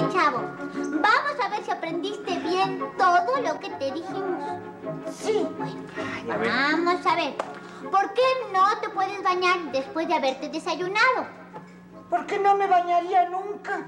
chavo. Vamos a ver si aprendiste bien todo lo que te dijimos. Sí. Vamos a ver. ¿Por qué no te puedes bañar después de haberte desayunado? Porque no me bañaría nunca.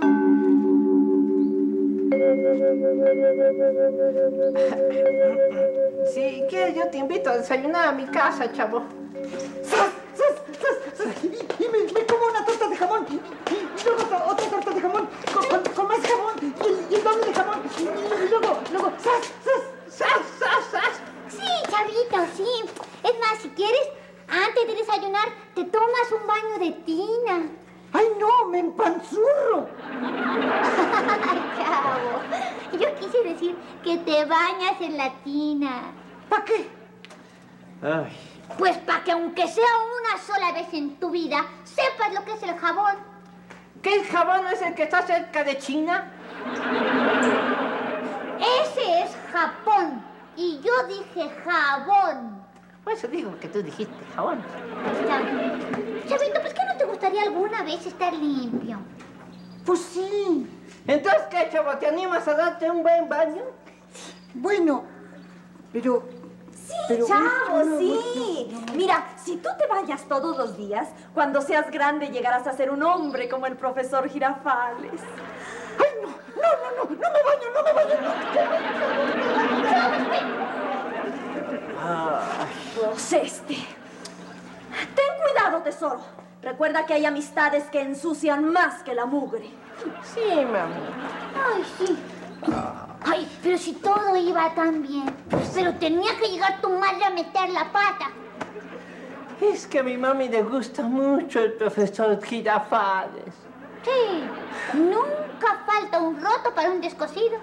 Si quieres, yo te invito a desayunar a mi casa, chavo. ¡Sas! Y me como una torta de jamón. Y luego otra torta de jamón. Con más jamón. Y el doble de jamón. Y luego, ¡sas! Sí, chavito, sí. Es más, si quieres, antes de desayunar, te tomas un baño de tina. ¡Ay, no! ¡Me empanzurro! Ay, chavo. Yo quise decir que te bañas en la tina. ¿Para qué? Ay. Pues para que aunque sea una sola vez en tu vida, sepas lo que es el jabón. ¿Qué jabón no es el que está cerca de China? Ese es Japón. Y yo dije jabón. Por eso digo que tú dijiste jabón. Chavito, pues ¿qué no te gustaría alguna vez estar limpio? Pues sí. Entonces, ¿qué, chavo? ¿Te animas a darte un buen baño? Bueno, pero... Sí, chavo, sí. Mira, si tú te bañas todos los días, cuando seas grande llegarás a ser un hombre como el profesor Girafales. ¡Ay, no me baño! Pues Ten cuidado, tesoro. Recuerda que hay amistades que ensucian más que la mugre. Sí, mami. Ay, sí. Ay, pero si todo iba tan bien. Pero tenía que llegar tu madre a meter la pata. Es que a mi mami le gusta mucho el profesor Girafales. Sí, nunca falta un roto para un descosido.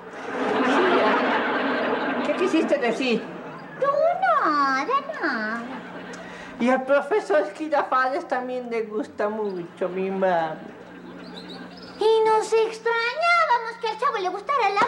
¿Qué quisiste decir? Tú nada. Y al profesor Girafales también le gusta mucho mi mami. Y nos extrañábamos que al chavo le gustara la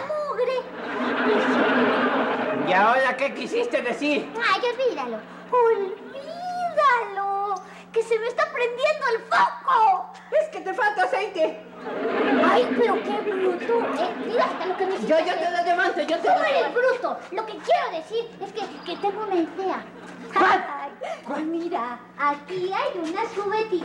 mugre. ¿Y ahora qué quisiste decir? Ay, olvídalo. Olvídalo. Que se me está prendiendo el foco. Es que te falta aceite. Ay, pero qué bruto. Mira hasta lo que me hiciste. Yo te lo levanto, yo te lo Tú eres levanto. bruto. Lo que quiero decir es que tengo una idea. ¿Cuál? Ay, mira, aquí hay una cubetita.